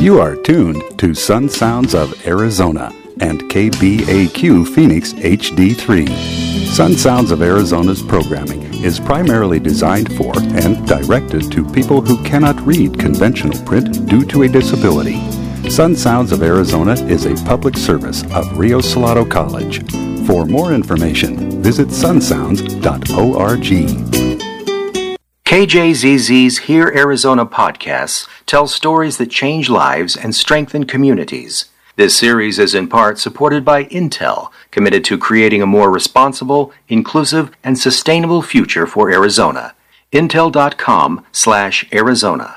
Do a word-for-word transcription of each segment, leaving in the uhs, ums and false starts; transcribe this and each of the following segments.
You are tuned to Sun Sounds of Arizona and K B A Q Phoenix H D three. Sun Sounds of Arizona's programming is primarily designed for and directed to people who cannot read conventional print due to a disability. Sun Sounds of Arizona is a public service of Rio Salado College. For more information, visit sun sounds dot org. K J Z Z's Hear Arizona podcasts tell stories that change lives and strengthen communities. This series is in part supported by Intel, committed to creating a more responsible, inclusive, and sustainable future for Arizona. Intel.com slash Arizona.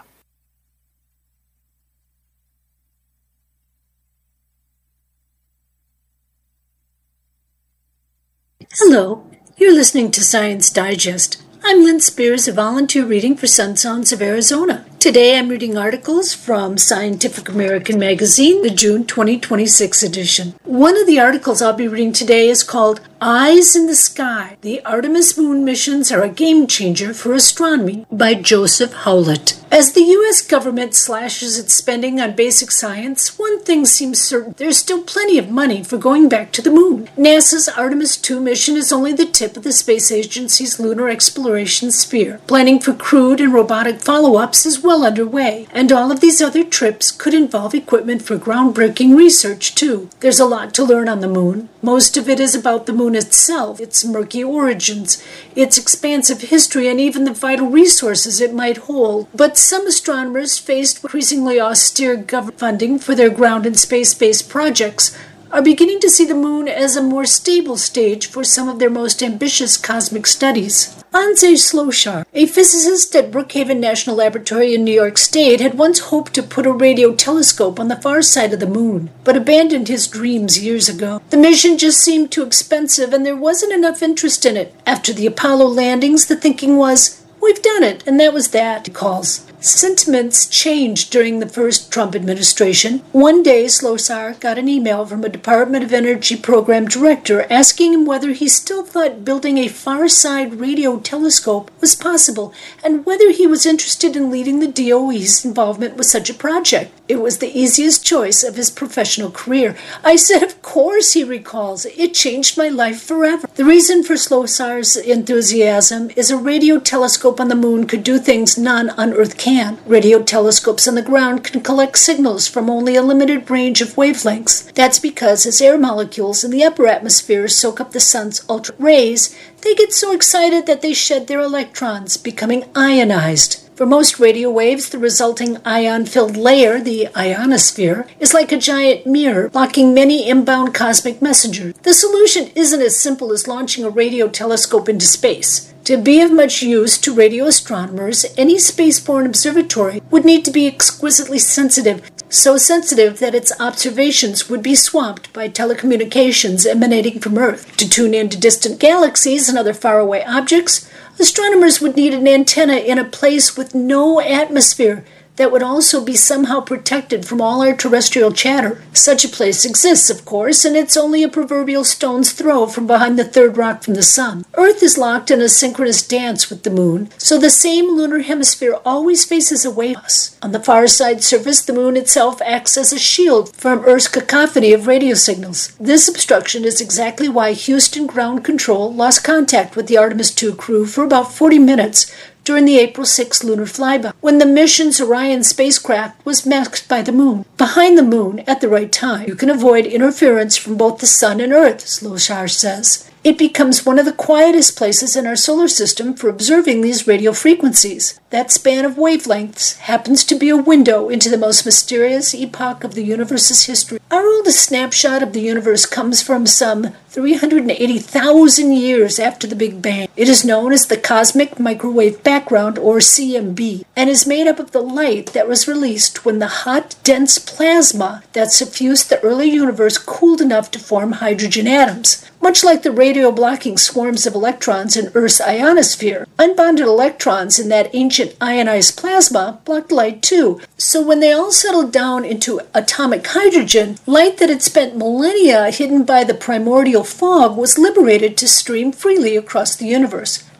Hello, you're listening to Science Digest. I'm Lynn Spears, a volunteer reading for Sun Sounds of Arizona. Today I'm reading articles from Scientific American magazine, the June twenty twenty-six edition. One of the articles I'll be reading today is called Eyes in the Sky. The Artemis moon missions are a game changer for astronomy by Joseph Howlett. As the U S government slashes its spending on basic science, one thing seems certain: there's still plenty of money for going back to the moon. NASA's Artemis two mission is only the tip of the space agency's lunar exploration sphere. Planning for crewed and robotic follow-ups is well underway, and all of these other trips could involve equipment for groundbreaking research, too. There's a lot to learn on the moon. Most of it is about the moon itself, its murky origins, its expansive history, and even the vital resources it might hold. But some astronomers, faced with increasingly austere government funding for their ground and space-based projects, are beginning to see the moon as a more stable stage for some of their most ambitious cosmic studies. Andrzej Sloshar, a physicist at Brookhaven National Laboratory in New York State, had once hoped to put a radio telescope on the far side of the moon, but abandoned his dreams years ago. The mission just seemed too expensive, and there wasn't enough interest in it. After the Apollo landings, the thinking was, we've done it, and that was that, he calls. Sentiments changed during the first Trump administration. One day, Sloshar got an email from a Department of Energy program director asking him whether he still thought building a far-side radio telescope was possible and whether he was interested in leading the D O E's involvement with such a project. It was the easiest choice of his professional career. I said, of course, he recalls. It changed my life forever. The reason for Slosar's enthusiasm is a radio telescope on the moon could do things none on Earth can. Radio telescopes on the ground can collect signals from only a limited range of wavelengths. That's because as air molecules in the upper atmosphere soak up the sun's ultra rays, they get so excited that they shed their electrons, becoming ionized. For most radio waves, the resulting ion-filled layer, the ionosphere, is like a giant mirror, blocking many inbound cosmic messengers. The solution isn't as simple as launching a radio telescope into space. To be of much use to radio astronomers, any spaceborne observatory would need to be exquisitely sensitive, so sensitive that its observations would be swamped by telecommunications emanating from Earth. To tune into distant galaxies and other faraway objects, astronomers would need an antenna in a place with no atmosphere that would also be somehow protected from all our terrestrial chatter. Such a place exists, of course, and it's only a proverbial stone's throw from behind the third rock from the sun. Earth is locked in a synchronous dance with the moon, so the same lunar hemisphere always faces away from us. On the far side surface, the moon itself acts as a shield from Earth's cacophony of radio signals. This obstruction is exactly why Houston Ground Control lost contact with the Artemis two crew for about forty minutes during the April sixth lunar flyby, when the mission's Orion spacecraft was masked by the moon. Behind the moon, at the right time, you can avoid interference from both the sun and Earth, Sloshar says. It becomes one of the quietest places in our solar system for observing these radio frequencies. That span of wavelengths happens to be a window into the most mysterious epoch of the universe's history. Our oldest snapshot of the universe comes from some three hundred eighty thousand years after the Big Bang. It is known as the Cosmic Microwave Background, or C M B, and is made up of the light that was released when the hot, dense plasma that suffused the early universe cooled enough to form hydrogen atoms. Much like the radio-blocking swarms of electrons in Earth's ionosphere, unbonded electrons in that ancient ionized plasma blocked light too. So when they all settled down into atomic hydrogen, light that had spent millennia hidden by the primordial fog was liberated to stream freely across the universe.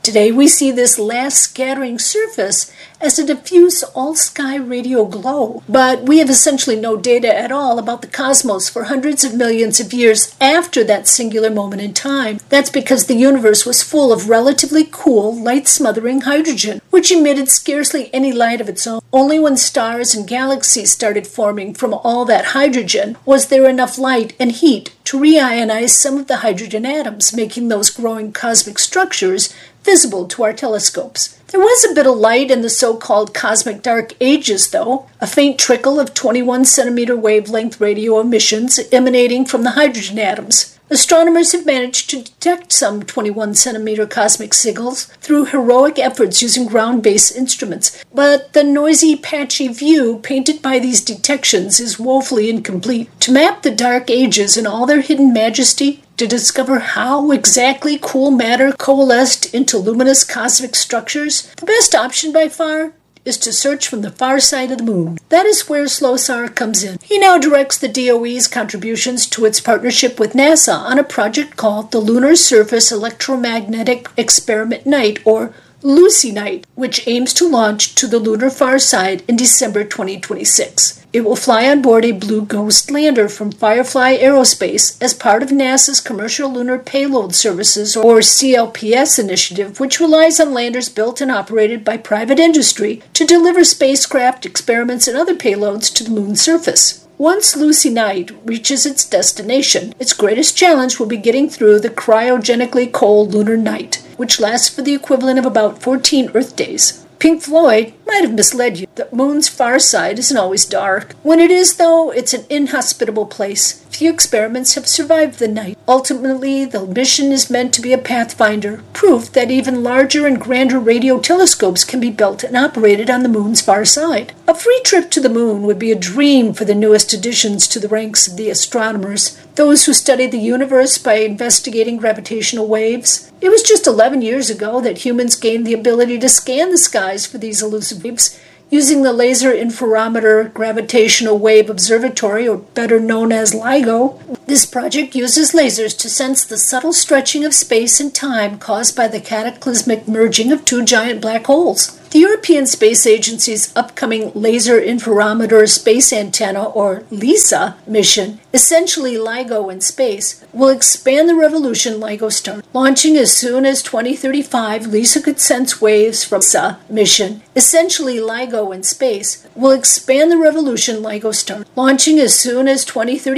Today we see this last scattering surface as a diffuse all-sky radio glow, but we have essentially no data at all about the cosmos for hundreds of millions of years after that singular moment in time. That's because the universe was full of relatively cool, light-smothering hydrogen, which emitted scarcely any light of its own. Only when stars and galaxies started forming from all that hydrogen was there enough light and heat to reionize some of the hydrogen atoms, making those growing cosmic structures visible to our telescopes. There was a bit of light in the so-called cosmic dark ages, though, a faint trickle of twenty-one centimeter wavelength radio emissions emanating from the hydrogen atoms. Astronomers have managed to detect some twenty-one centimeter cosmic signals through heroic efforts using ground-based instruments, but the noisy, patchy view painted by these detections is woefully incomplete. To map the dark ages in all their hidden majesty, to discover how exactly cool matter coalesced into luminous cosmic structures, the best option by far is to search from the far side of the moon. That is where Slosar comes in. He now directs the D O E's contributions to its partnership with NASA on a project called the Lunar Surface Electromagnetic Experiment Night, or Lucy Night, which aims to launch to the lunar far side in December twenty twenty-six. It will fly on board a Blue Ghost lander from Firefly Aerospace as part of NASA's Commercial Lunar Payload Services, or C L P S initiative, which relies on landers built and operated by private industry to deliver spacecraft, experiments, and other payloads to the moon's surface. Once Lucy Night reaches its destination, its greatest challenge will be getting through the cryogenically cold lunar night, which lasts for the equivalent of about fourteen Earth days. Pink Floyd might have misled you. The moon's far side isn't always dark. When it is, though, it's an inhospitable place. Few experiments have survived the night. Ultimately, the mission is meant to be a pathfinder, proof that even larger and grander radio telescopes can be built and operated on the moon's far side. A free trip to the moon would be a dream for the newest additions to the ranks of the astronomers, those who study the universe by investigating gravitational waves. It was just eleven years ago that humans gained the ability to scan the skies for these elusive waves using the Laser Interferometer Gravitational Wave Observatory, or better known as LIGO. This project uses lasers to sense the subtle stretching of space and time caused by the cataclysmic merging of two giant black holes. The European Space Agency's upcoming Laser Interferometer Space Antenna, or LISA, mission, essentially LIGO in space, will expand the revolution LIGO started. Launching as soon as twenty thirty-five, LISA could sense waves from LISA mission, essentially LIGO in space, will expand the revolution LIGO started. Launching as soon as twenty thirty-five,